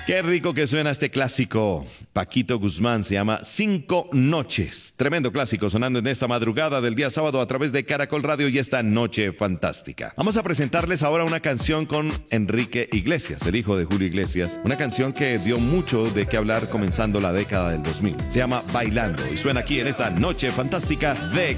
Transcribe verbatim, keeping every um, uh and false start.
Qué rico que suena este clásico. Paquito Guzmán se llama Cinco Noches. Tremendo clásico sonando en esta madrugada del día sábado a través de Caracol Radio y esta noche fantástica. Vamos a presentarles ahora una canción con Enrique Iglesias, el hijo de Julio Iglesias. Una canción que dio mucho de qué hablar comenzando la década del dos mil. Se llama Bailando y suena aquí en esta noche fantástica de